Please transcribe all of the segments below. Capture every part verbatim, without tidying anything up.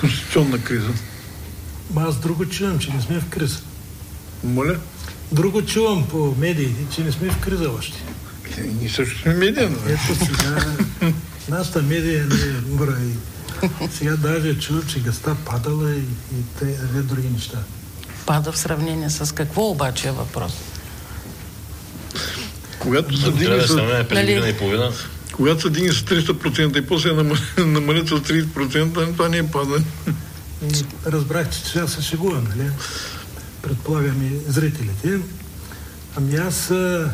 конституционна криза? Ма аз друго чувам, че не сме в криза. Моля? Друго чувам по медиите, че не сме в криза още. Е, ние също сме медиа, но... Ето сега, нашата медия не е мра и сега даже чува, че гъста падала и, и те, две други неща. Пада в сравнение с какво обаче е въпрос? Когато са дигни с... Нали... и половина. Когато са дигни с триста процента и после намалят с тридесет процента, това не е падане. Разбрах, че сега се шегувам, нали? Предполагам и зрителите. Ами аз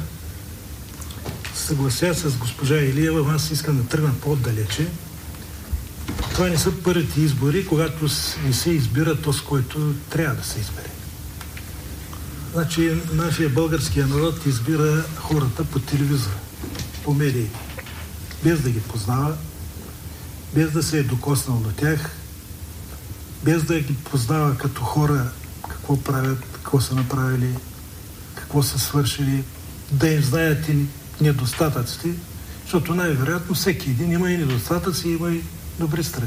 съглася с госпожа Илиева, аз искам да тръгна по-отдалече. Това не са първите избори, когато не се избира то, с който трябва да се избере. Значи, нашия българския народ избира хората по телевизора, по медии, без да ги познава, без да се е докоснал до тях, без да ги познава като хора какво правят, какво са направили, какво са свършили, да им знаят и недостатъците, защото най-вероятно всеки един има и недостатъци, има и добри страни.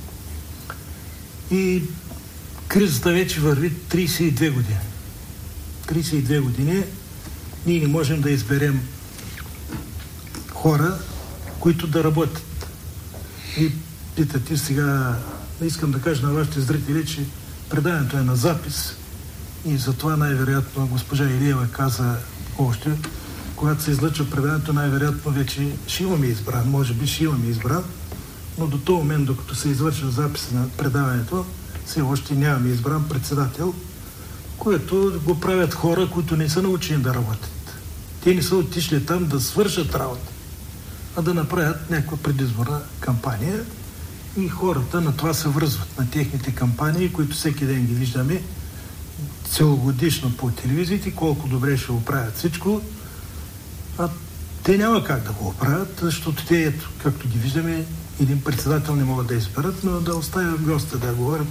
И кризата вече върви тридесет и две години. тридесет и две години ние не можем да изберем хора, които да работят. И питате сега, искам да кажа на вашите зрители, че предаването е на запис и затова най-вероятно госпожа Илиева каза още, когато се излъчва предаването, най-вероятно вече ще имаме избран, може би ще имаме избран, но до този момент, докато се извършва запис на предаването, все още нямаме избран председател, което го правят хора, които не са научени да работят. Те не са отишли там да свършат работа, а да направят някаква предизборна кампания и хората на това се връзват, на техните кампании, които всеки ден ги виждаме целогодишно по телевизиите, колко добре ще оправят всичко, а те няма как да го оправят, защото те, ето, както ги виждаме, един председател не могат да изберат, но да оставят госта да говорят,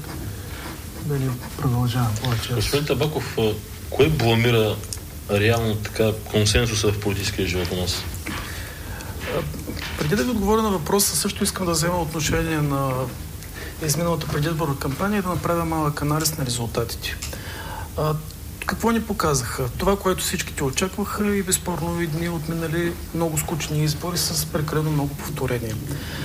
да не продължавам повече. Господин Табаков, кое бламира реално така консенсуса в политическия живот у нас? Преди да ви отговоря на въпроса, също искам да взема отношение на изминалата предизборна кампания и да направя малък анализ на резултатите. А, какво ни показаха? Това, което всичките очакваха и безспорно и дни отминали много скучни избори с прекалено много повторения.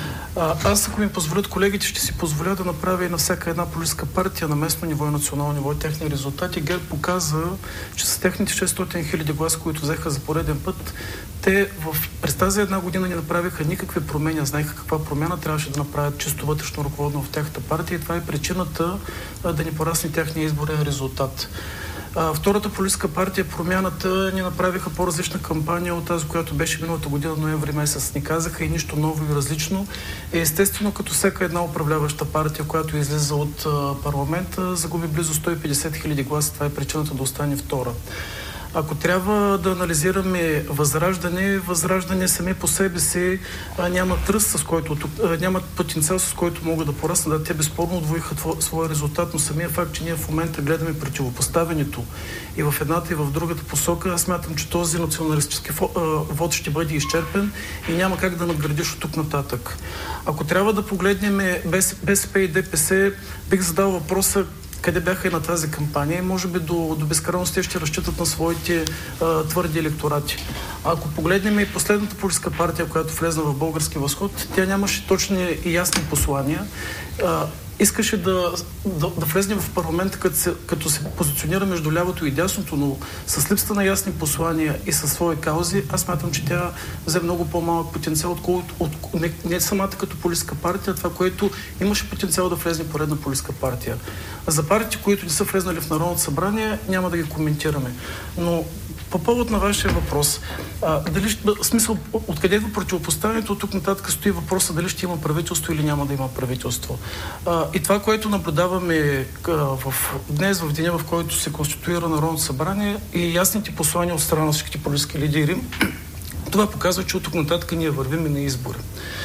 А, аз, ако ми позволят колегите, ще си позволя да направя и на всяка една политическа партия на местно ниво и национално ниво техни резултати. ГЕРБ показа, че с техните шестстотин хиляди гласа, които взеха за пореден път, те в, през тази една година не направиха никакви промени, знаеха каква промяна трябваше да направят чисто вътрешно ръководно в тяхната партия и това е причината а, да ни порасне тяхния изборен резултат. А, втората политическа партия, Промяната, ни направиха по-различна кампания от тази, която беше миналата година, ноември месец. Ни казаха и нищо ново и различно. И естествено, като всяка една управляваща партия, която излиза от а, парламента, загуби близо сто и петдесет хиляди гласа. Това е причината да остане втора. Ако трябва да анализираме Възраждане, Възраждане сами по себе си а, нямат ръст, с който, а, нямат потенциал, с който могат да пораснат. Да, те безспорно отвоиха своя резултат, но самия факт, че ние в момента гледаме противопоставянето и в едната и в другата посока, аз смятам, че този националистически вод ще бъде изчерпен и няма как да надградиш от тук нататък. Ако трябва да погледнем БСП и ДПС, бих задал въпроса къде бяха и на тази кампания и може би до, до безкрайност те ще разчитат на своите а, твърди електорати. Ако погледнем и последната политическа партия, която влезна в Български възход, тя нямаше точни и ясни послания. А, искаше да, да, да влезне в парламента, като се, като се позиционира между лявото и дясното, но с липсата на ясни послания и със свои каузи, аз смятам, че тя взе много по-малък потенциал, отколкото от, не, не самата като политическа партия, това, което имаше потенциал да влезне поредна политическа партия. За партии, които не са влезнали в Народното събрание, няма да ги коментираме. Но по повод на вашия въпрос, а, дали, в смисъл, откъде е противопоставянето, от тук нататък стои въпроса дали ще има правителство или няма да има правителство. А, и това, което наблюдаваме а, в, днес, в деня, в който се конституира Народното събрание и ясните послания от страна на всичките политически лидери, това показва, че от тук нататък ние вървим на избори.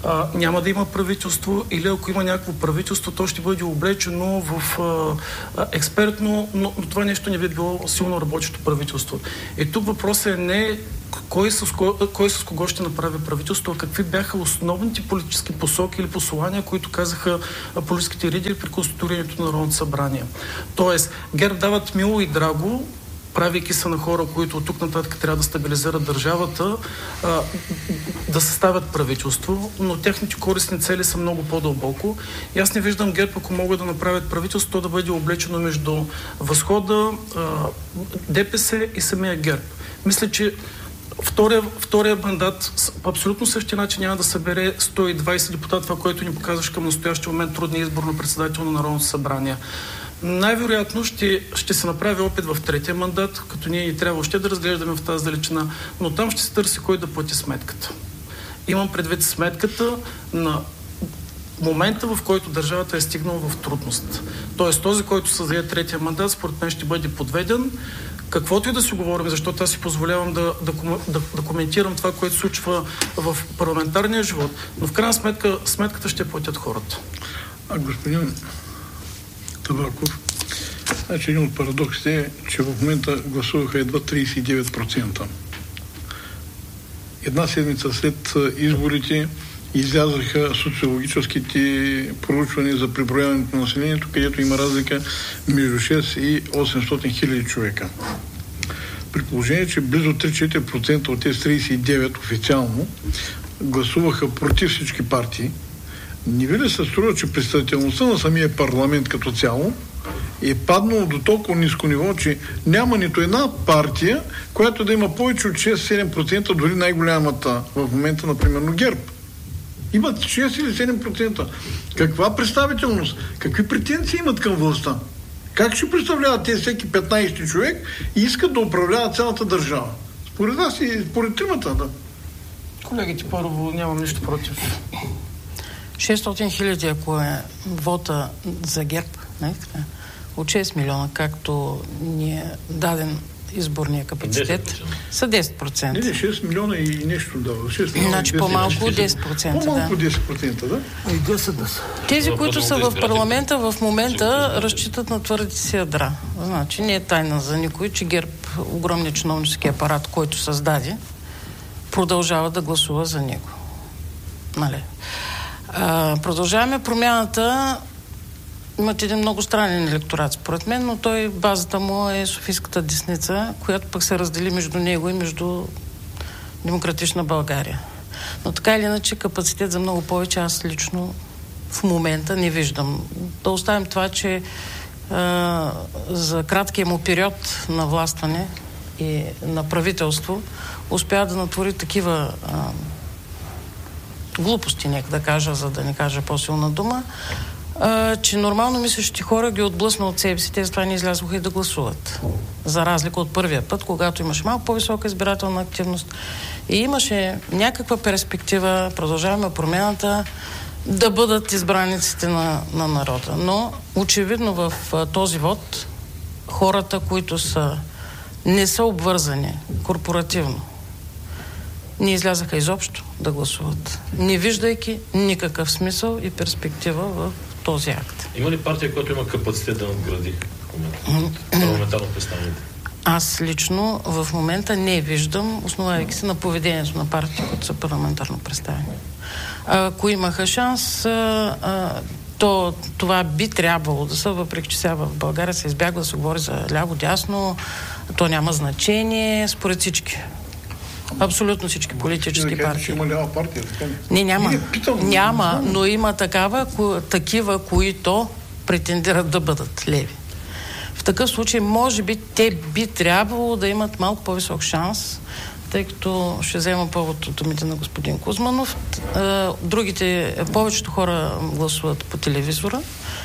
а, няма да има правителство или ако има някакво правителство, то ще бъде облечено в а, а, експертно, но, но това нещо не би било силно работещо правителство. И тук въпросът е не кой с, кой, кой с кого ще направи правителство, а какви бяха основните политически посоки или послания, които казаха политическите лидери при конституирането на Народното събрание. Тоест, ГЕРБ дават мило и драго, правейки се на хора, които от тук нататък трябва да стабилизират държавата, а, да съставят правителство, но техните корисни цели са много по-дълбоко. И аз не виждам ГЕРБ, ако могат да направят правителство, то да бъде облечено между Възхода, а, ДПС и самия ГЕРБ. Мисля, че Втория, втория мандат по абсолютно същия начин няма да събере сто и двайсет депутата, това, което ни показваш към настоящия момент трудния избор на председател на Народното събрание. Най-вероятно ще, ще се направи опит в третия мандат, като ние и трябва още да разглеждаме в тази далечина, но там ще се търси кой да плати сметката. Имам предвид сметката на момента, в който държавата е стигнала в трудност. Тоест този, който създаде третия мандат, според мен ще бъде подведен. Каквото и да си говорим, защото аз си позволявам да, да, да, да коментирам това, което се случва в парламентарния живот, но в крайна сметка сметката ще платят хората. А господин Табаков, значи един от парадоксите е, че в момента гласуваха едва трийсет и девет процента. Една седмица след изборите излязаха социологическите проучвания за преброяването на населението, където има разлика между шест и осемстотин хиляди човека. При положение, че близо три-четири процента от тези трийсет и девет официално гласуваха против всички партии, не ви ли се струва, че представителността на самия парламент като цяло е паднало до толкова ниско ниво, че няма нито една партия, която да има повече от шест-седем процента, дори най-голямата в момента, например, ГЕРБ. Имат шест или седем процента. Каква представителност? Какви претенции имат към властта? Как ще представляват тези всеки петнайсети човек и искат да управляват цялата държава? Според вас и според тримата, да. Колегите, първо, нямам нищо против. шестстотин хиляди, ако е вота за ГЕРБ, не? От шест милиона, както ни е даден изборния капацитет, десет процента са десет процента. Не, не, шест милиона и нещо дава. шест милиона Значи и по-малко от десет процента. По-малко Да. десет процента, да? И десет да са. Тези, които са в парламента в момента, разчитат на твърдите си ядра. Значи не е тайна за никой, че ГЕРБ, огромният чиновнически апарат, който създаде, продължава да гласува за него. Нали? А, продължаваме промяната. Имат един много странен електорат, според мен, но той, базата му е Софийската десница, която пък се раздели между него и между Демократична България. Но така или иначе капацитет за много повече аз лично в момента не виждам. Да оставим това, че а, за краткия му период на властване и на правителство успя да натвори такива а, глупости, нека да кажа, за да не кажа по-силна дума, а, че нормално мислещите хора ги отблъсна от себе си, те затова не излязоха и да гласуват. За разлика от първия път, когато имаше малко по-висока избирателна активност и имаше някаква перспектива, продължаваме промяната, да бъдат избраниците на, на народа. Но очевидно в а, този вод хората, които са не са обвързани корпоративно, не излязаха изобщо да гласуват, не виждайки никакъв смисъл и перспектива в този акт. Има ли партия, която има капацитет да надгради парламентарно представените? Аз лично в момента не виждам, основавайки се на поведението на партии, които са парламентарно представени. Ако имаха шанс, а, а, то това би трябвало да са, въпреки че сега в България се избягва да се говори за ляво-дясно, то няма значение според всички. Абсолютно всички политически да партии. Ще има лява партия, така ли? Не, няма. Не, питам, няма, не но има такава, ко, такива, които претендират да бъдат леви. В такъв случай, може би, те би трябвало да имат малко по-висок шанс, тъй като ще взема повод от думите на господин Кузманов. Другите, повечето хора гласуват по телевизора,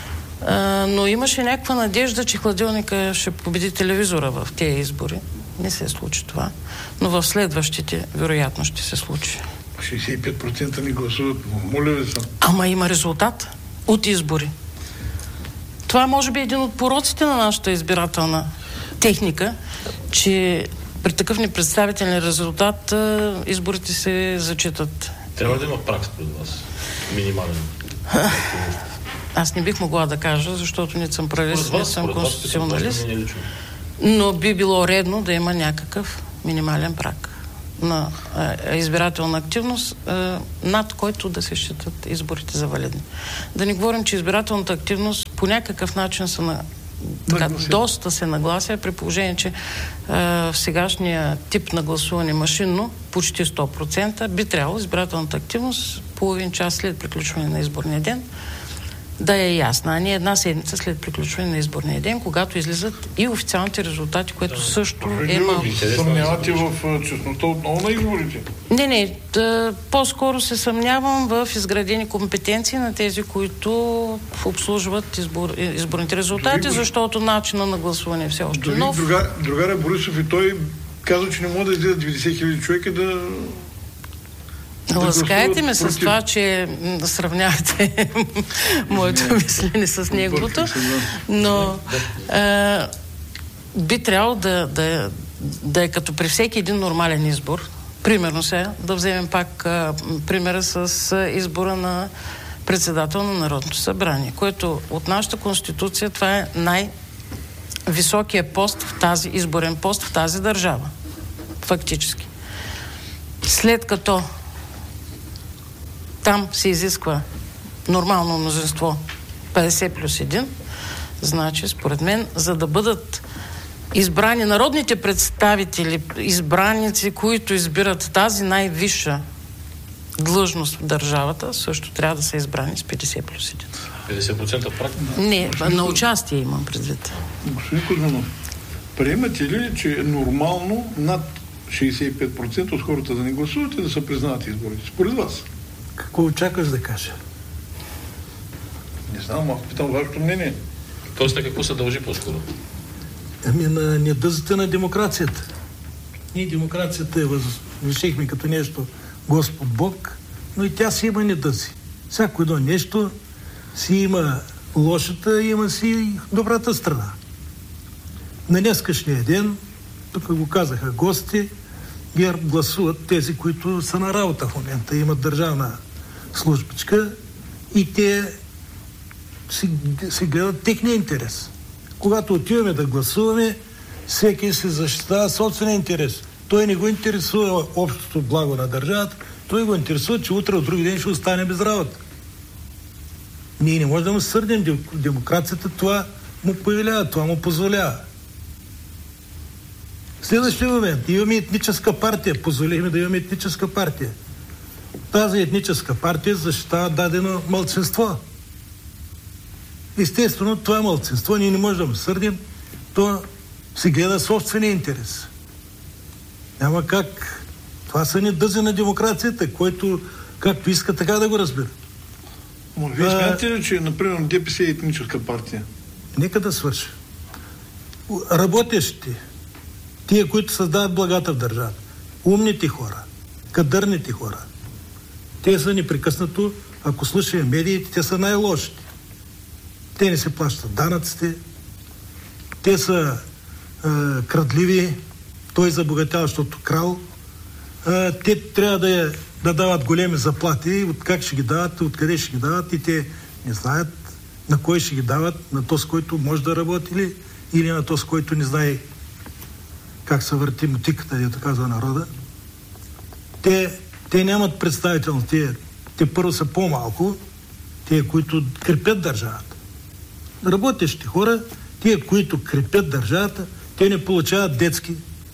но имаше някаква надежда, че хладилника ще победи телевизора в тези избори. Не се случи това, но в следващите вероятно ще се случи. шейсет и пет процента не гласуват, моля ви са. Ама има резултат от избори. Това може би е един от пороците на нашата избирателна техника, че при такъв непредставителен резултат изборите се зачитат Трябва да има прак според вас? Минимален. Аз не бих могла да кажа, защото не съм правист, не съм конституционалист. Но би било редно да има някакъв минимален прак на е, избирателна активност, е, над който да се считат изборите за валидни. Да не говорим, че избирателната активност по някакъв начин са на, така, доста се наглася, при положение, че е, в сегашния тип на гласуване машинно, почти сто процента, би трябвало избирателната активност половин час след приключване на изборния ден да е ясна, а не една седмица след приключване на изборния ден, когато излизат и официалните резултати, което също е малко. Съмнявате в честността отново на изборите? Не, не. Да, по-скоро се съмнявам в изградени компетенции на тези, които обслужват избор, изборните резултати, дори, защото начина на гласуване е все още дори нов. Друга, другаря Борисов и той каза, че не може да излизат деветдесет хиляди човека да... Ласкаете ме с това, че сравнявате моето мислене с неговото, но а, би трябвало да, да, да е като при всеки един нормален избор. Примерно сега, да вземем пак а, примера с а, избора на председател на Народното събрание, което от нашата конституция това е най-високия пост в тази, изборен пост в тази държава. Фактически. След като там се изисква нормално мнозинство петдесет плюс един, значи, според мен, за да бъдат избрани народните представители, избраници, които избират тази най-висша длъжност в държавата, също трябва да са избрани с петдесет плюс един. петдесет процента прак? Не, на участие имам предвид. Господин Кузманов, приемате ли, че е нормално над шейсет и пет процента от хората да не гласуват и да са признати изборите? Според вас? Какво очакваш да кажа? Не знам, аз питам вашето мнение. Тоест на какво се дължи по-скоро? Ами на недъзите на демокрацията. Ние демокрацията я възвишихме като нещо Господ Бог, но и тя си има недъзи. Всяко едно нещо си има лошата, има си добрата страна. На днескашния ден, тук го казаха гости, ГЕРБ гласуват тези, които са на работа в момента, имат държавна службичка и те си, си гледат техния интерес. Когато отиваме да гласуваме, всеки се защитава собствения интерес. Той не го интересува общото благо на държавата, той го интересува, че утре от други ден ще остане без работа. Ние не можем да му сърдим. Демокрацията това му повелява, това му позволява. Следващия момент. Имаме етническа партия. Позволихме да имаме етническа партия. Тази етническа партия защитава дадено малцинство. Естествено, това малцинство ние не можем да му сърдим. То се гледа собствения интерес. Няма как. Това са недъзи на демокрацията, който както иска, така да го разбира. Но вие смятате ли, че, например, ДПС е етническа партия? Нека да свърша. Работещите, тия, които създават благата в държавата, умните хора, кадърните хора, те са непрекъснато, ако слушаме медиите, те са най-лошите. Те не се плащат данъците, те са е, крадливи, той забогатява, защото крал. Е, те трябва да, е, да дават големи заплати, от как ще ги дават, откъде ще ги дават и те не знаят на кой ще ги дават, на този, който може да работи ли, или на този, който не знае как се върти мотиката, дето казва народа. Те, те нямат представителност. Те, те първо са по-малко, те, които крепят държавата. Работещи хора, тия, които крепят държавата, те не получават детски.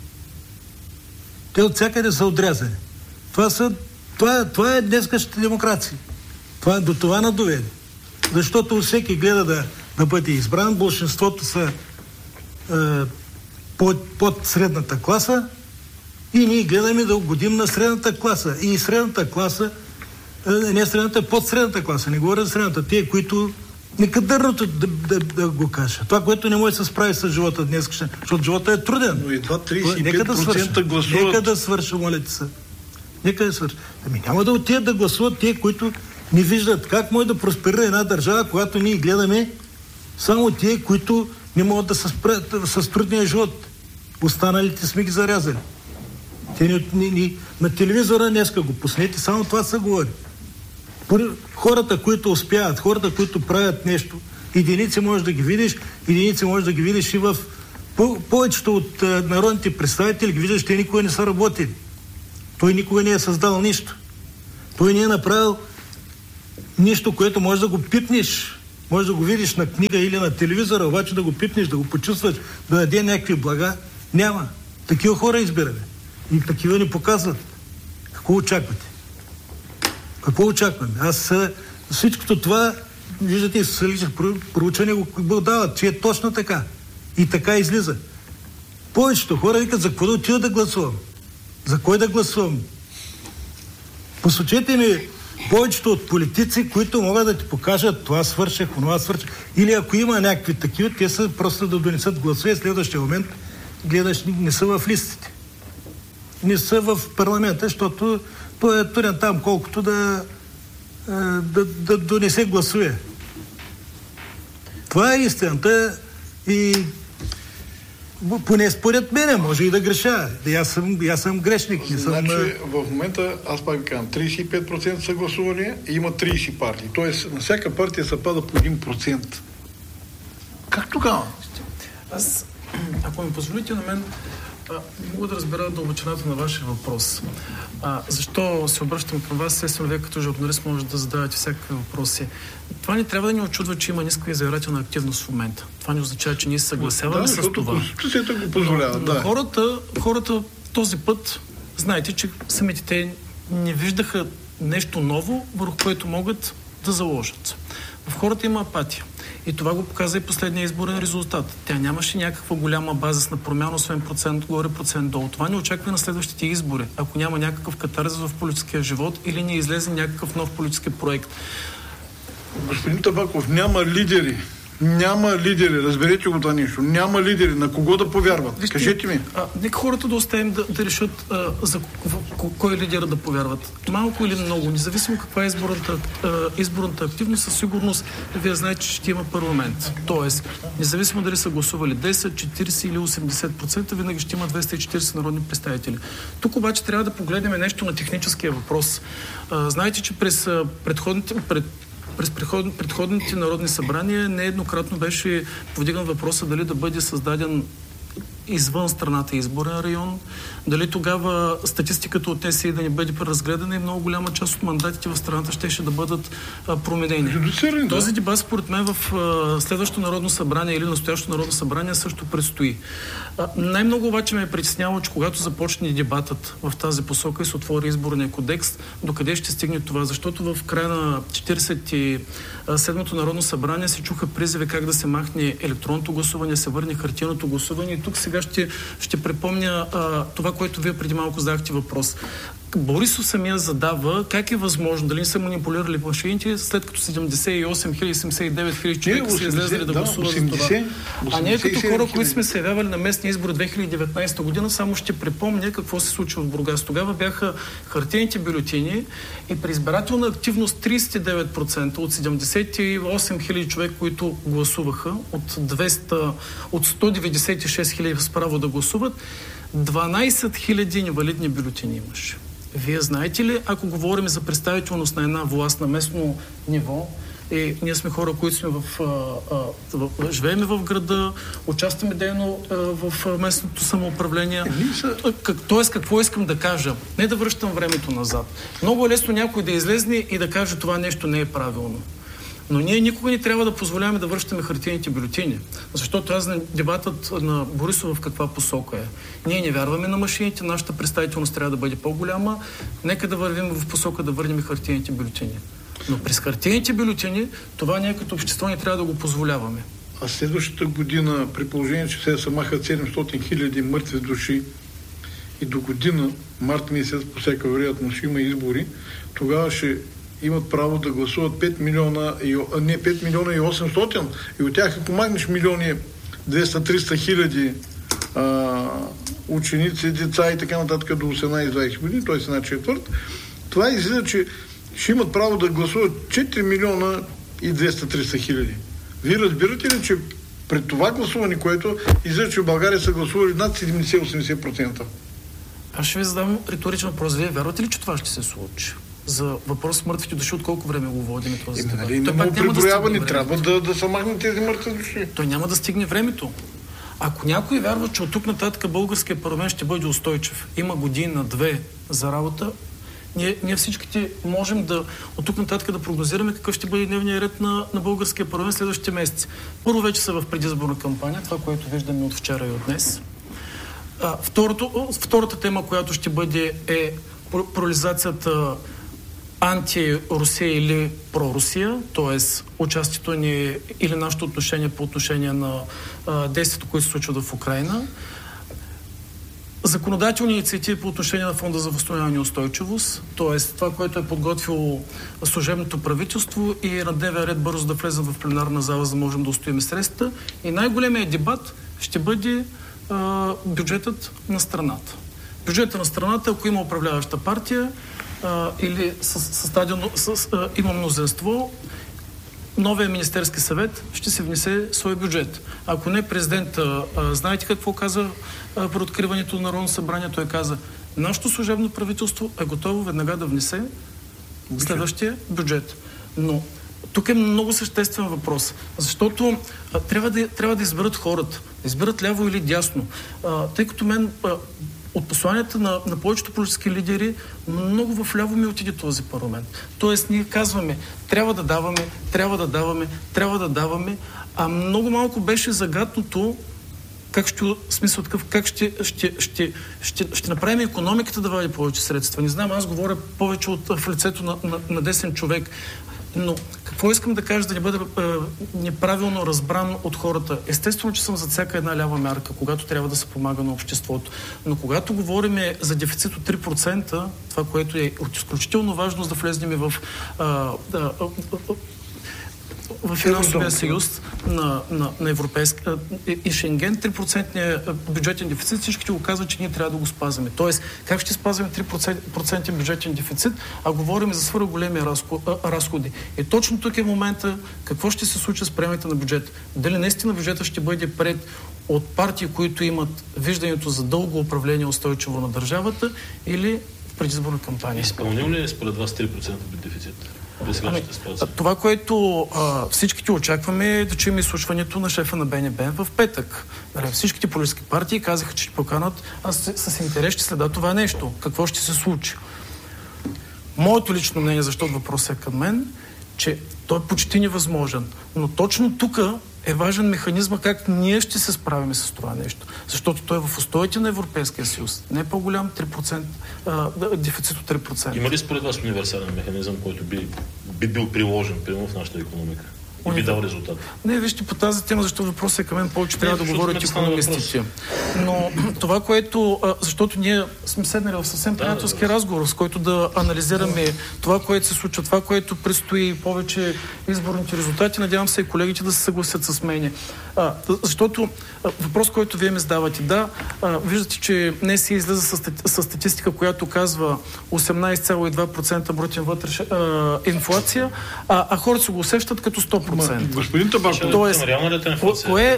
Те от всякъде са отрязани. Това, са, това, това е днескащата демокрация. Това, до това надоведе. Защото всеки гледа да, да бъде избран, большинството са е, под, под средната класа и ние гледаме да угодим на средната класа. И средната класа, е, не средната, под средната класа, не говоря за средната, тие, които некадърното да, да, да го кажа. Това, което не може да се справи с живота днес, защото живота е труден. Но и това трийсет и пет процента гласуват. Нека да свърша, моля ти се. Нека да свърша. Ами няма да отидат да гласуват тие, които не виждат как може да просперира една държава, когато ние гледаме само тие, които не могат да се справят с трудния живот. Останалите сме ги зарязали. Те ни, ни, ни, на телевизора днеска го пуснете, само това се говори. Хората, които успяват, хората, които правят нещо, единици можеш да ги видиш, единици можеш да ги видиш и в по, повечето от а, народните представители ги виждаш, те никога не са работили. Той никога не е създал нищо. Той не е направил нищо, което можеш да го пипнеш. Може да го видиш на книга или на телевизора, обаче да го пипнеш, да го почувстваш, да даде някакви блага. Няма. Такива хора избираме. И такива ни показват. Какво очаквате? Какво очакваме? Аз всичкото това, виждате, с лични проучвания го дават, че е точно така. И така излиза. Повечето хора викат, за какво да отида да гласувам? За кой да гласувам? Посочете ми повечето от политици, които могат да ти покажат това свърших, това свърших. Или ако има някакви такива, те са просто да донесат гласове, следващия момент гледаш, не са в листите. Не са в парламента, защото той е турен там колкото да, да, да донесе гласове. Това е истината и поне според мене, може и да греша. Аз съм, аз съм грешник. Не съм... Значи, в момента, аз пак ви казвам, трийсет и пет процента са гласували и има трийсет партии. Тоест, на всяка партия се пада по един процент. Как тогава? Аз, ако ми позволите на мен, а, мога да разбера дълбочината на вашия въпрос. А, защо се обръщам към вас? Естествено, вие като журналист може да задавате всякакви въпроси. Това не трябва да ни очудва, че има ниска избирателна активност в момента. Това не означава, че ние се съгласяваме да, с това. Конституцията го позволява, но, да. Но хората, хората този път, знаете, че самите те не виждаха нещо ново, върху което могат да заложат. В хората има апатия. И това го показа и последния изборен резултат. Тя нямаше някаква голяма базис на промяна, освен процент горе, процент долу. Това не очаква на следващите избори, ако няма някакъв катарзис в политическия живот или не излезе някакъв нов политически проект. Господин Табаков, няма лидери. Няма лидери. Разберете го това нещо. Няма лидери. На кого да повярват? Вижте, кажете ми. А, нека хората да оставим да, да решат а, за кой лидера да повярват. Малко или много. Независимо каква е изборната, а, изборната активност, със сигурност вие знаете, че ще има парламент. Тоест, независимо дали са гласували десет, четирийсет или осемдесет процента, винаги ще има двеста и четирийсет народни представители. Тук обаче трябва да погледнем нещо на техническия въпрос. А, знаете, че през предходните пред През предходните народни събрания нееднократно беше повдиган въпроса дали да бъде създаден извън страната изборен район, дали тогава статистиката от НСИ да не бъде преразгледана и много голяма част от мандатите в страната ще, ще да бъдат а, променени. Да. Този дебат според мен в а, следващото народно събрание или настоящото народно събрание също предстои. А, най-много обаче ме е притесняло, че когато започне дебатът в тази посока и се отвори изборния кодекс, докъде ще стигне това? Защото в края на четирийсет и седмото народно събрание се чуха призиви как да се махне електронното гласуване, се върне хартиеното гласуване и тук сега ще, ще припомня а, това, което вие преди малко задахте въпрос. Борисов самия задава как е възможно, дали не са манипулирали машините, след като седемдесет и осем хиляди, седемдесет и девет хиляди човека са излезли да, да гласуват за това. А не като хора, които сме се явявали на местни избори две хиляди и деветнадесета година, само ще припомня какво се случи в Бургас. Тогава бяха хартиените бюлетини и при избирателна активност трийсет и девет процента от седемдесет и осем хиляди човека, които гласуваха, от, двеста, от сто деветдесет и шест хиляди с право да гласуват, дванадесет хиляди инвалидни бюлетини имаше. Вие знаете ли, ако говорим за представителност на една власт на местно ниво, и ние сме хора, които сме в, а, а, в живеем в града, участваме дейно а, в местното самоуправление. Как, тоест, какво искам да кажа? Не да връщам времето назад. Много е лесно някой да излезне и да каже, това нещо не е правилно. Но ние никога не трябва да позволяваме да връщаме хартиените бюлетини. Защото аз дебатът на Борисов в каква посока е. Ние не вярваме на машините, нашата представителност трябва да бъде по-голяма. Нека да вървим в посока да върнем хартиените бюлетини. Но през хартиените бюлетини това ние като общество не трябва да го позволяваме. А следващата година, при положение, че сега се махат седемстотин хиляди мъртви души и до година, март месец, по всяка вероятност ще има избори, тогава ще имат право да гласуват пет милиона, не пет милиона и осемстотин, и от тях ако махнеш милиони двеста-триста хиляди ученици, деца и така нататък до осемнадесет-двадесет години, т.е. една четвърт, това излиза, че ще имат право да гласуват четири милиона и двеста-триста хиляди. Вие разбирате ли, че пред това гласуване, което излиза, че в България са гласували над седемдесет-осемдесет процента? Аз ще ви задам риторичен въпрос. Вие вярвате ли, че това ще се случи? За въпрос с мъртвите души, от колко време го водим този дебат? Нали, Той няма пак няма да преброяване, стигне трябва времето. да, да са махнат тези мъртви души. Той няма да стигне времето. Ако някой вярва, че от тук нататък българския парламент ще бъде устойчив, има година, две за работа, ние, ние всичките можем да от тук нататък да прогнозираме какъв ще бъде дневният ред на, на българския парламент следващите месеци. Първо, вече са в предизборна кампания, това, което виждаме от вчера и от днес. А, второто, втората тема, която ще бъде, е пролизацията анти-Русия или про-Русия, т.е. участието ни или нашето отношение по отношение на а, действието, което се случва в Украйна. Законодателни инициативи по отношение на Фонда за възстановяване и устойчивост, т.е. това, което е подготвило служебното правителство и на дневен ред бързо да влезем в пленарна зала, за да можем да устоим средства. И най-големият дебат ще бъде а, бюджетът на страната. Бюджета на страната, ако има управляваща партия а, или създадено, с, а, има мнозинство, новия Министерски съвет ще се внесе свой бюджет. Ако не президента, а, знаете какво каза а, при откриването на Народно събрание? Той каза, нашето служебно правителство е готово веднага да внесе следващия бюджет. Но тук е много съществен въпрос, защото а, трябва, да, трябва да изберат хората, да изберат ляво или дясно. А, тъй като мен а, от посланията на, на повечето политически лидери много вляво ми отиде този парламент. Тоест ние казваме, трябва да даваме, трябва да даваме, трябва да даваме, а много малко беше загадното как ще, смисъл такъв, как ще, ще, ще, ще, ще направим икономиката да вади повече средства. Не знам, аз говоря повече от, в лицето на, на, на десен човек. Но какво искам да кажа, да не бъде е, неправилно разбран от хората? Естествено, че съм за всяка една лява мярка, когато трябва да се помага на обществото. Но когато говорим за дефицит от три процента, това, което е от изключително важност да влезнем в а, а, а, в финансовия съюз на, на, на Европейска и Шенген, три процента бюджетен дефицит, всички го казват, че ние трябва да го спазваме. Тоест, как ще спазваме три процента бюджетен дефицит, а говорим за свърх големи разходи. И точно тук е момента какво ще се случи с приемането на бюджет. Дали наистина бюджета ще бъде пред от партии, които имат виждането за дълго управление устойчиво на държавата, или в предизборна кампания. Изпълнил ли е според вас три процента дефицит? Ами, това, което а, всичките очакваме, е да чуем изслушването на шефа на Б Н Б в петък. Всичките политически партии казаха, че ще поканат, аз с, с интерес ще следа това нещо. Какво ще се случи? Моето лично мнение, защото въпросът е към мен, че той е почти невъзможен. Но точно тук е важен механизма как ние ще се справим с това нещо. Защото той е в устоите на Европейския съюз. Не е по-голям три процента, а, дефицит от три процента. Има ли според вас универсален механизъм, който би, би бил приложен примерно в нашата икономика? И би дал резултат? Не, вижте, по тази тема, защото въпросът е към мен, повече трябва да говорят икономистите. Но това, което... А, защото ние сме седнали в съвсем да, приятелски да, да. разговор, с който да анализираме да. това, което се случва, това, което предстои, повече изборните резултати. Надявам се и колегите да се съгласят с мене. А, защото а, въпрос, който вие ми задавате, да, а, виждате, че днес се излиза с, с статистика, която казва осемнайсет цяло и две процента брутен вътрешен инфлация, а, а хората се го усещат като сто процента. Господин Табаков, тоест, кое,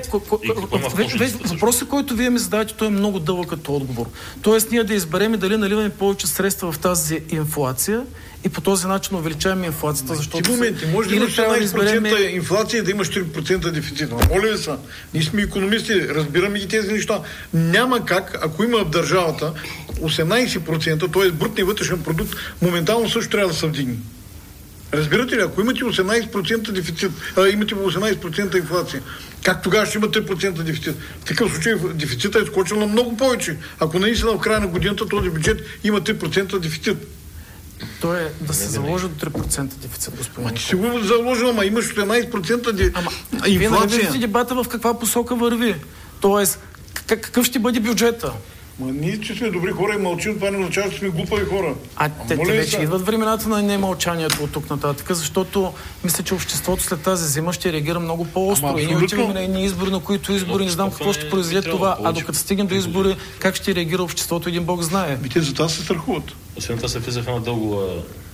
въпросът, който вие ми задавате, той е много дълъг като отговор. Тоест, ние да изберем дали наливаме повече средства в тази инфлация и по този начин увеличаваме инфлацията, защото... В моменти може да имаш осемнайсет процента инфлация и да имаш три процента дефицит. Моля ви са, ние сме икономисти, разбираме ги тези неща. Няма как, ако има в държавата осемнайсет процента, т.е. брутния вътрешен продукт, моментално също трябва да се вдигне. Разбирате ли, ако имате осемнайсет процента дефицит, а, имате осемнайсет процента инфлация, как тогава ще има три процента дефицит? В такъв случай дефицитът е скочил на много повече. Ако наистина в края на годината този бюджет има три процента дефицит. То е да се заложи до три процента дефицит, господин. Ама ти си го заложил, ама имаш осемнайсет процента де... ама, инфлация. Вие не виждате дебата в каква посока върви. Тоест, какъв ще бъде бюджета? Ма ние, че сме добри хора и мълчим, това не означава, че сме глупави хора. А, а те, те вече идват времената на немълчанието от тук нататък, защото мисля, че обществото след тази зима ще реагира много по-остро. Ама, и ние отиваме на едни избори, на които избори не знам какво ще произведе това. А докато стигнем до избори, как ще реагира обществото, един Бог знае. И те за това се страхуват. Освен това се влиза в една дългова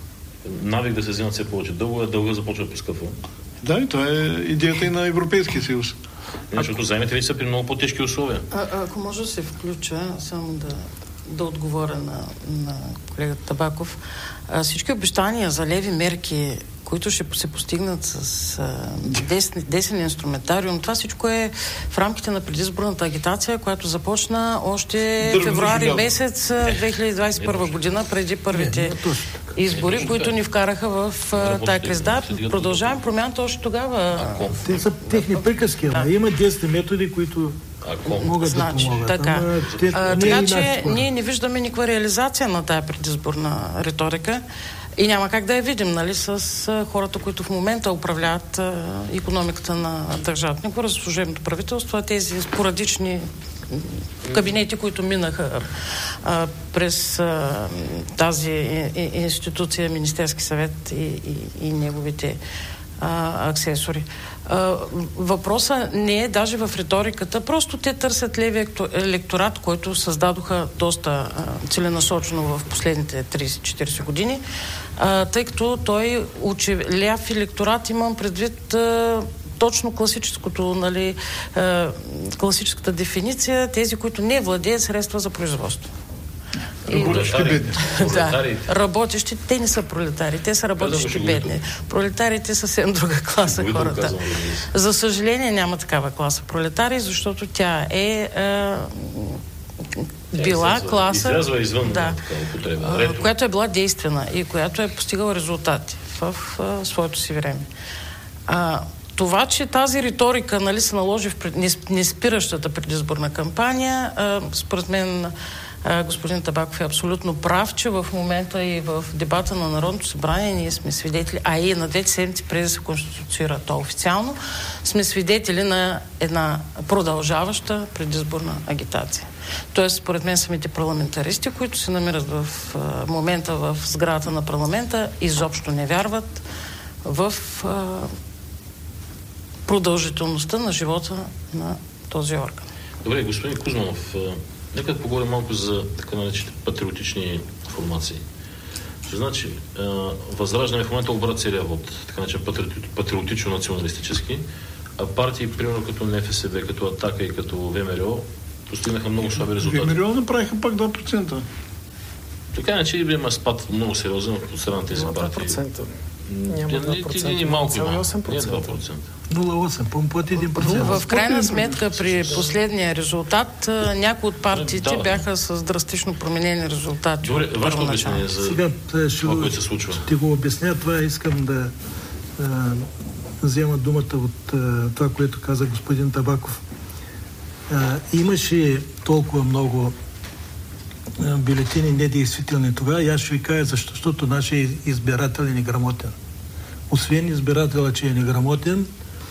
навик да се взимат все повече дълго, дълго започва да поскъпва. Да, и това е идеята и на Европейския съюз. Защото заемите ви са при много по-тежки условия. А, ако може да се включа, само да да отговоря на, на колегата Табаков. А, всички обещания за леви мерки, които ще се постигнат с а, десен, десен инструментариум, това всичко е в рамките на предизборната агитация, която започна още Дърво февруари жигал. месец две хиляди двадесет и първа година, преди първите избори, които ни вкараха в а, тая криза. Да, продължаваме промяната още тогава. Те са техни приказки, ама Да. има действни методи, които Ако могат Значи, да помогат. така. Ама те А, не е така и че нашите хора. ние не виждаме никаква реализация на тая предизборна риторика и няма как да я видим, нали, с а, хората, които в момента управляват а, икономиката на държавата. Не говоря за служебното правителство, а тези спорадични м, кабинети, които минаха а, през а, тази и, и, институция, Министерски съвет и, и, и неговите а, аксесори. А, въпросът не е даже в риториката, просто те търсят леви електорат, който създадоха доста а, целенасочено в последните тридесет-четиридесет години, а, тъй като той учи ляв електорат, имам предвид а, точно класическото, нали, а, класическата дефиниция, тези, които не владеят средства за производство. Работещи бедни. Да, работещи, те не са пролетари, те са работещи бедни. Пролетарите са съвсем друга класа хората. За съжаление няма такава класа пролетари, защото тя е, е била излязва, класа, излязва извън да, такава употреба. Ретро. която е била действена и която е постигала резултати в а, своето си време. А, това, че тази риторика, нали, се наложи в пред... неспиращата предизборна кампания, а, според мен а, господин Табаков е абсолютно прав, че в момента и в дебата на Народното събрание ние сме свидетели, а и на двете седмици преди да се конституцира то официално, сме свидетели на една продължаваща предизборна агитация. Тоест, според мен, самите парламентаристи, които се намират в а, момента в сградата на парламента, изобщо не вярват в а, продължителността на живота на този орган. Добре, господин Кузманов, нека да поговорим малко за така наречените патриотични формации. Значи, Възраждане в момента обрат целия вод, така наречен патриотично-националистически, а партии, примерно като НФСБ, като Атака и като ВМРО, постигнаха много слаби резултати. ВМРО направиха пак два процента. Така иначе има спад много сериозен от страна на тези партии. два процента. Няма Ти- два ти- процента. ти ни малко има. осем Не е два процента. процента. нула цяло осем, по-плати един процент. В крайна сметка, при последния резултат, а, някои от партиите Да. бяха с драстично променени резултати. Добре, от вашето първоначално. обяснение за Сега ще, това, което се случва. ще го обясня. Това искам да а, взема думата от а, това, което каза господин Табаков. А, имаше толкова много а, бюлетини недействителни тогава и аз ще ви кажа защо, защото нашия избирател е неграмотен. Освен избирателя, че е неграмотен,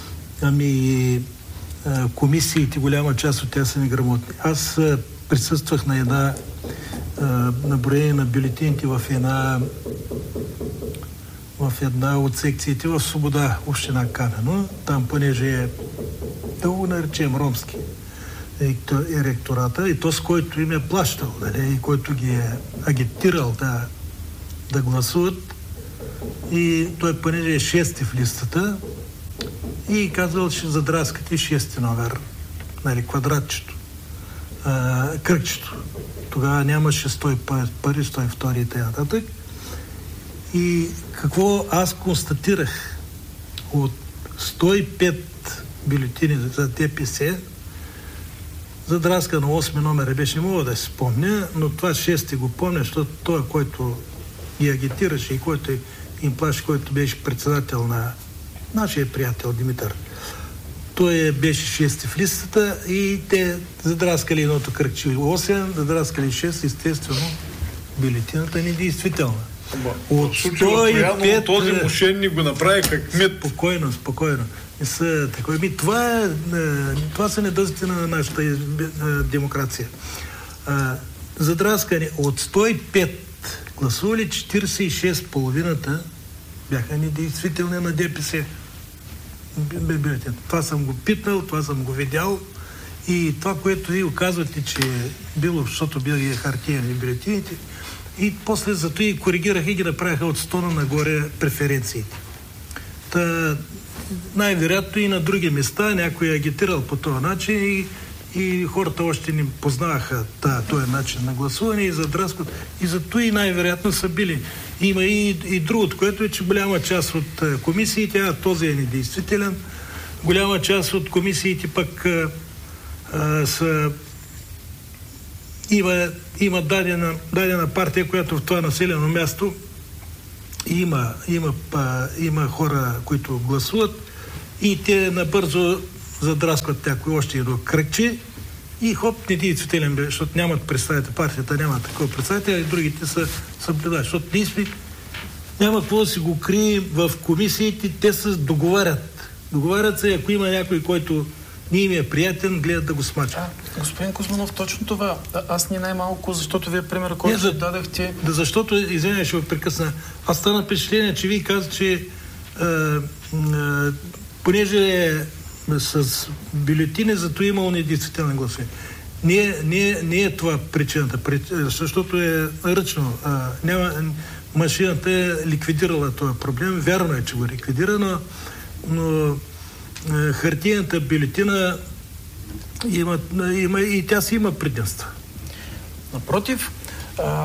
ами а, комисиите, голяма част от тях са неграмотни. Аз а, присъствах на една а, на броение на бюлетините в една в една от секциите в Свобода, община Камено. Там, понеже е, да го наречем, ромски е ректората, и то с който им е плащал, нали, и който ги е агитирал да, да гласуват. И той, понеже е шести в листата, и казал, че задраскате шести номер, нали, квадратчето, а, кръгчето. Тогава нямаше сто и първи, сто и втори и т.н. И какво аз констатирах от сто и пет бюлетини за ДПС, задраска на осми номер беше, мога да се спомня, но това шести го помня, защото той, който ги агитираше и който им плаши, който беше председател на нашия приятел Димитър. Той беше шести в листата и те задраскали едното кръгче осем, задраскали шест, естествено бюлетината е недействителна. От сто и пет този мошенник го направи как мед. Спокойно, спокойно. Не са такова. Ми, това, е, това са недъзите на нашата демокрация. А, задраскани от сто и пет гласували четиридесет и шест, половината бяха недействителни на ДПС. Това съм го питал, това съм го видял и това, което ви оказвате, че било, защото били хартияни бюлетините, и после зато и коригираха и ги направиха от сто на нагоре преференциите. Та, най-вероятно и на други места някой е агитирал по този начин и и хората още не познаваха този начин на гласуване и задраскват. И зато и най-вероятно са били. Има и, и другото, което е, че голяма част от комисиите, а този е недействителен, голяма част от комисиите пък а, а, са има, има дадена, дадена партия, която в това населено място има, има, а, има хора, които гласуват и те набързо задраскват някой още едно кръгче и хоп, недействителен бе, защото нямат представител, партията няма такова представител, и другите са съблюдават, защото ние сме, няма какво да си го крие в комисиите, те се договарят. Договарят се, ако има някой, който не им е приятен, гледат да го смачат. Господин Кузманов, точно това. А, аз не най-малко, защото вие примера, който за, дадахте... Да, защото, извиня, ще го прекъсна. Аз стана впечатление, че вие казвате, че а, а, понеже с бюлетини, зато имало недействителни гласове. Не, не, не е това причината, защото е ръчно. А, няма, машината е ликвидирала този проблем. Вярно е, че го ликвидира, но, но а, хартиената бюлетина има, има, и тя си има предимства. Напротив, а,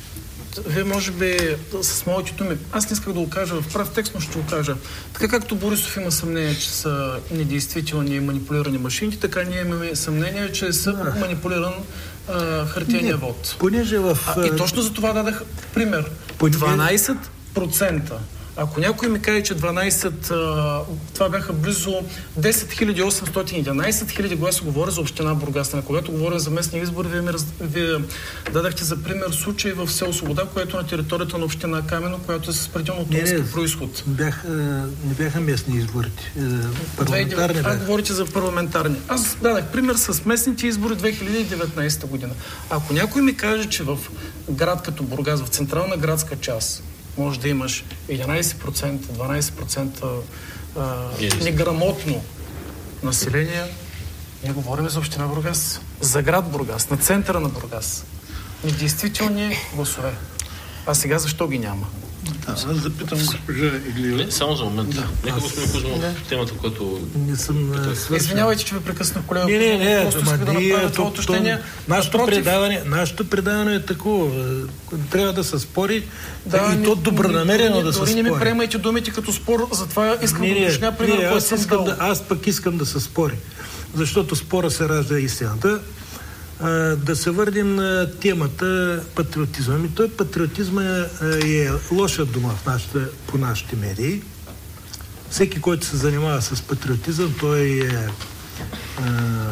вие може би с моите думи, аз не исках да го кажа в прав текст, но ще го кажа. Така както Борисов има съмнение, че са недействителни и манипулирани машините, така ние имаме съмнение, че са а. манипулиран а, хартиения вод. Понеже в... А, и точно за това дадах пример. дванайсет процента. Ако някой ми каже, че дванайсет, това бяха близо десет хиляди осемстотин и единайсет хиляди гласа, говоря за община Бургас. Когато говоря за местни избори, вие, ми раз... вие дадахте за пример случай в село Свобода, което е на територията на община Камено, която е с предимно тунски произход. Бях, не бяха местни изборите. Парламентарни бяха. А, говорите за парламентарни. Аз дадах пример с местните избори две хиляди и деветнайсета година. Ако някой ми каже, че в град като Бургас, в централна градска част, може да имаш единайсет процента, дванайсет процента а, неграмотно население. Ние говорим за община Бургас, за град Бургас, на центъра на Бургас. Недействителни гласове. А сега защо ги няма? Да, аз запитам госпожа Иглиева. Не, само за момент. Да. Нека господин Кузманов, да. Темата, която... Не съм свършил. Извинявайте, че ви прекъснах, колега. Не, не, не. Просто исках да направя това уточнение. Нашето предаване, нашето предаване е такова. Трябва да се спори да, и то добронамерено да се спори. Дори не ми приемайте думите като спор, затова искам не, да уточня пример, който съм дал. Да, аз пък искам да се спори. Защото спора се ражда истината. А, да се върнем на темата патриотизма. Ами той патриотизма е, е лоша дума в нашите, по нашите медии. Всеки, който се занимава с патриотизъм, той е а,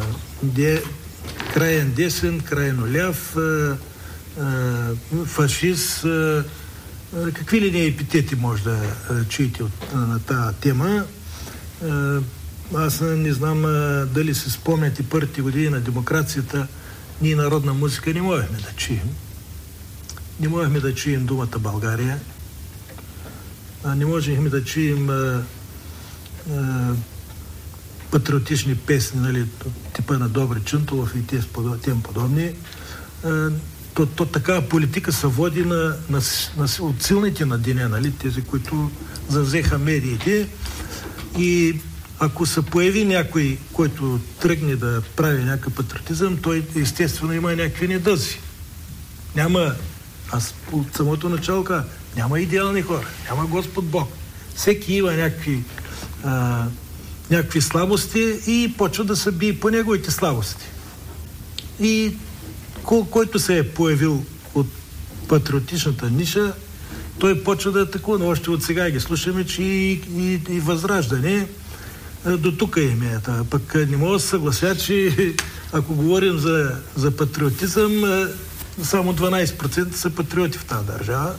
де, краен десен, крайно ляв, а, а, фашист, а, а, какви ли не епитети може да а, чуете от, на тази тема. А, аз не знам а, дали се спомняте първите години на демокрацията. Ние народна музика не можехме да чуем. Не можехме да чуем думата България. Не можехме да чуем а, а, патриотични песни, нали, типа на Добри Чунтулов и тем подобни. А, то, то такава политика се води на, на, на, от силните на деня, нали, тези, които завзеха медиите. И ако се появи някой, който тръгне да прави някакъв патриотизъм, той естествено има някакви недъзи. Няма, аз от самото начало казвам, няма идеални хора, няма Господ Бог. Всеки има някакви, а, някакви слабости и почва да се бие по неговите слабости. И кой, който се е появил от патриотичната ниша, той почва да атакува, но още от сега ги слушаме, че и, и, и Възраждане до тук им е. Пък не мога да се съглася, че ако говорим за, за патриотизъм, само дванайсет процента са патриоти в тази държава.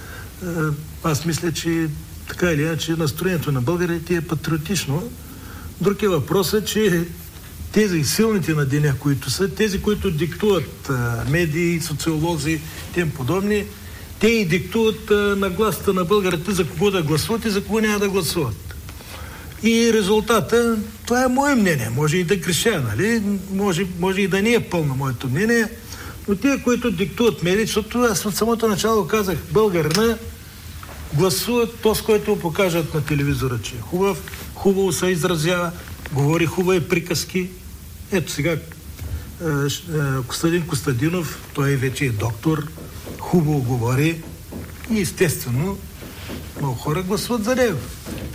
Аз мисля, че така или иначе настроението на българите е патриотично. Друг е въпросът, че тези силните на деня, които са, тези, които диктуват медии, социолози, тем подобни, те и диктуват нагласата на българите за кого да гласуват и за кого няма да гласуват. И резултата, това е мое мнение. Може и да греша, нали? Може, може и да не е пълно моето мнение. Но тия, които диктуват медии, защото аз от самото начало казах, българина гласуват то, с който покажат на телевизора, че е хубав, хубаво се изразява, говори хубави приказки. Ето сега Костадин Костадинов, той вече е доктор, хубаво говори и естествено много хора гласуват за него.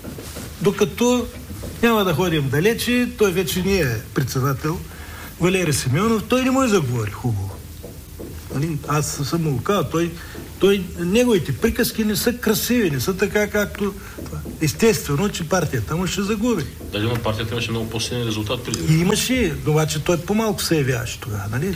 Докато няма да ходим далече, той вече не е председател, Валери Симеонов, той не може да говори хубаво. Нали? Аз съм му казал, той, той, неговите приказки не са красиви, не са така както... Естествено, че партията му ще загуби. Дали на партията имаше много по-силен резултат преди? И имаше, обаче той по-малко се явяваше тогава, нали?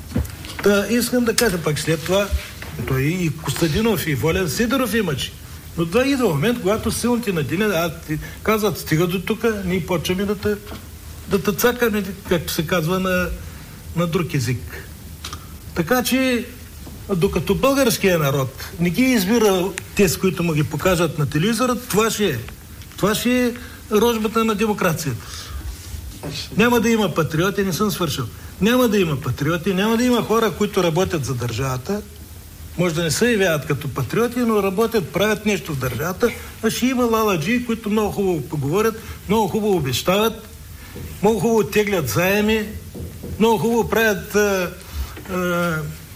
Та искам да кажа пак след това, той и Костадинов, и Волен Сидоров имаше. Но това идва момент, когато силните надели, а ти казват, стига до тук, ние почваме да те, да те цакаме, както се казва на, на друг език. Така че, докато българския народ не ги избира те, с които му ги покажат на телевизора, това ще е. Това ще е рожбата на демокрацията. Няма да има патриоти, не съм свършил. Няма да има патриоти, няма да има хора, които работят за държавата. Може да не се явяват като патриоти, но работят, правят нещо в държавата, а ще има лаладжи, които много хубаво поговорят, много хубаво обещават, много хубаво теглят заеми, много хубаво правят а, а,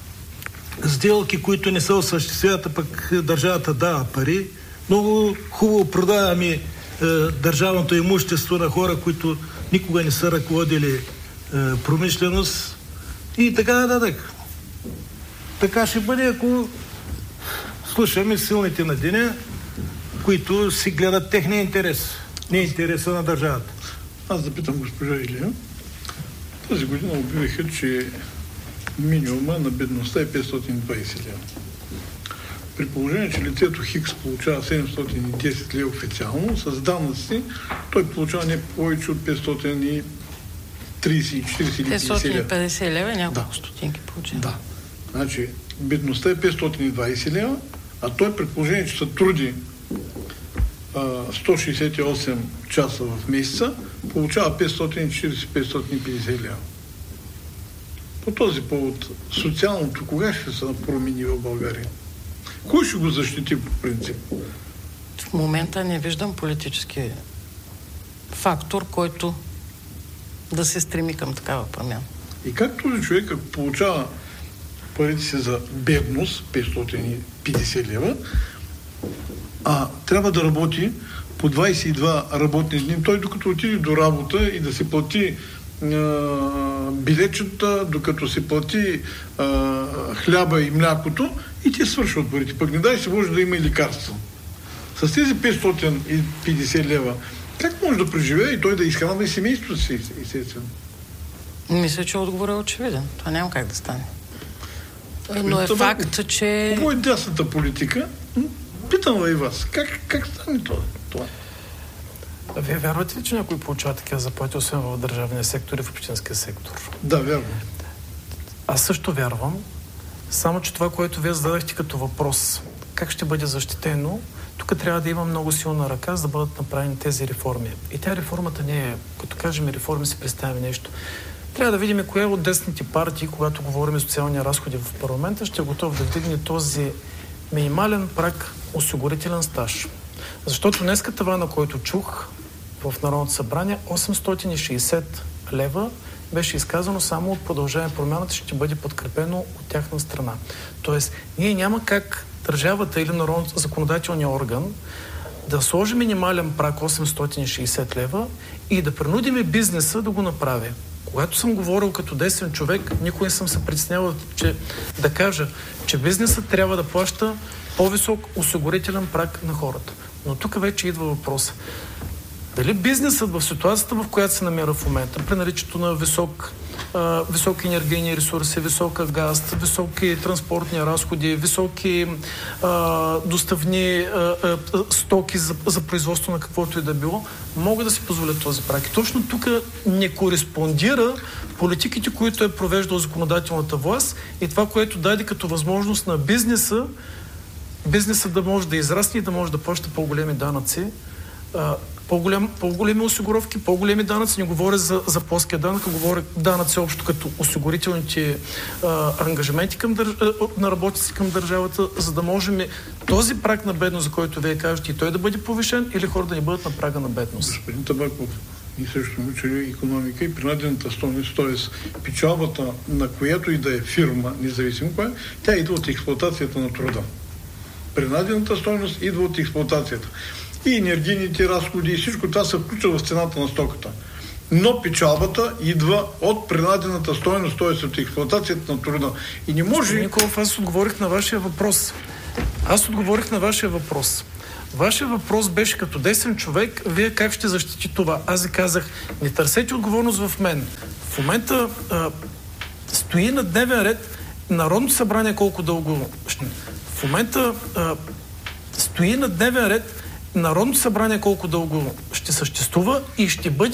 сделки, които не се осъществяват, а пък държавата дава пари. Много хубаво продаваме а, държавното имущество на хора, които никога не са ръководили а, промишленост и така нататък. Така ще бъде, ако слушаме силните на деня, които си гледат техния интерес, не интереса на държавата. Аз да питам госпожа Илия. Тази година обявиха, че минимума на бедността е петстотин и двадесет лева. При положение, че лицето Хикс получава седемстотин и десет лева официално, с данъци той получава не повече от петстотин и тридесет и четиридесет или петстотин и петдесет лева и няколко да. стотинки получава. Да. Значи, бедността е петстотин и двадесет лева, а той при положение, че се труди а, сто шейсет и осем часа в месеца, получава петстотин и четиридесет до петстотин и петдесет лева. По този повод, социалното кога ще се промени в България? Кой ще го защити по принцип? В момента не виждам политически фактор, който да се стреми към такава промяна. И как този човек, ако получава парите си за бедност, петстотин и петдесет лева, а трябва да работи по двадесет и два работни дни, той докато отиде до работа и да си плати а, билетчета, докато си плати а, хляба и млякото, и те свършват парите. Пък не дай се може да има и лекарство. С тези петстотин и петдесет лева, как може да преживее и той да изхранва и семейството си, естествено? Мисля, че отговорът е очевиден. Това няма как да стане. Но е факт, че... Какво е дясната политика? Питам и вас. Как, как стане това? Вие вярвате ли, че някой получава такива заплати, освен в държавния сектор и в общинския сектор? Да, вярвам. Аз също вярвам, само че това, което вие зададахте като въпрос, как ще бъде защитено, тук трябва да има много силна ръка, за да бъдат направени тези реформи. И тя реформата не е, като кажем реформи, си представяме нещо. Трябва да видим кое от десните партии, когато говорим за социални разходи в парламента, ще е готов да вдигне този минимален праг осигурителен стаж. Защото днеска тавана, който чух в Народното събрание, осемстотин и шейсет лева, беше изказано само от Продължаваме промяната, ще бъде подкрепено от тяхна страна. Тоест, ние няма как държавата или народното законодателния орган да сложи минимален праг осемстотин и шейсет лева и да принудиме бизнеса да го направи. Когато съм говорил като десен човек, никой не съм се притеснявал, че да кажа, че бизнесът трябва да плаща по-висок осигурителен праг на хората. Но тук вече идва въпроса. Дали бизнесът в ситуацията, в която се намира в момента, при наличието на висок, а, високи енергийни ресурси, висока газ, високи транспортни разходи, високи а, доставни а, а, стоки за, за производство на каквото и да било, могат да си позволят този прак. И точно тук не кореспондира политиките, които е провеждал законодателната власт и това, което даде като възможност на бизнеса, бизнесът да може да израсне и да може да плаща по-големи данъци, по-голем, по-големи осигуровки, по-големи данъци. Не говоря за, за плоския данък, а говоря данъци общо като осигурителните а, ангажименти към държ... на работници към държавата, за да можем този праг на бедност, за който вие кажете, и той да бъде повишен или хора да не бъдат на прага на бедност. Господин Табаков, ние също сме учили икономика и принадената стойност, т.е. печалбата на която и да е фирма, независимо коя, тя идва от експлоатацията на труда. Принадената стойност идва от експлоатацията. И енергийните разходи, и всичко това се включва в цената на стоката. Но печалбата идва от принадената стойност, т.е. от експлоатацията на труда. И не може... Николов, аз отговорих на вашия въпрос. Аз отговорих на вашия въпрос. Вашия въпрос беше като десен човек, вие как ще защити това? Аз ви казах, не търсете отговорност в мен. В момента а, стои на дневен ред Народното събрание колко дълго ще... В момента а, стои на дневен ред Народното събрание колко дълго ще съществува и ще бъде